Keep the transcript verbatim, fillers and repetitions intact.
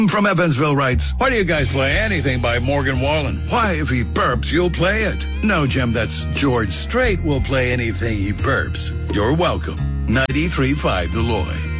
from Evansville writes, Why do you guys play anything by Morgan Wallen? why, if he burps, you'll play it. No, Jim, that's George Strait will play anything he burps. You're welcome. ninety-three point five The Lloyd.